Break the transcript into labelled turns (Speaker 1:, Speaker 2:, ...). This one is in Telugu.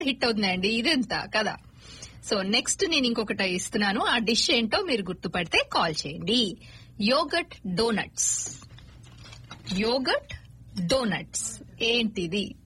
Speaker 1: హిట్ అవుతున్నాయండి ఇదంతా కదా. సో నెక్స్ట్ నేను ఇంకొకటి ఇస్తున్నాను, ఆ డిష్ ఏంటో మీరు గుర్తుపడితే కాల్ చేయండి. Yoghurt donuts. యోగట్ డోనట్స్ ఏంటిది?